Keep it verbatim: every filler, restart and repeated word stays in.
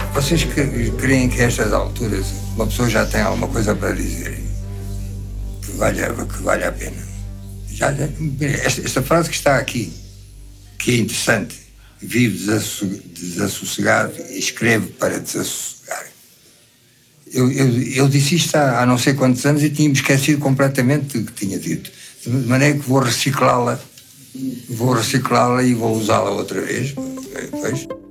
Vocês que creem que a estas alturas uma pessoa já tem alguma coisa para dizer que vale, que vale a pena? Já, esta, esta frase que está aqui, que é interessante, vive desassossegado e escreve para desassossegar. Eu, eu, eu disse isto há, há não sei quantos anos e tinha-me esquecido completamente do que tinha dito. De maneira que vou reciclá-la, vou reciclá-la e vou usá-la outra vez. Pois.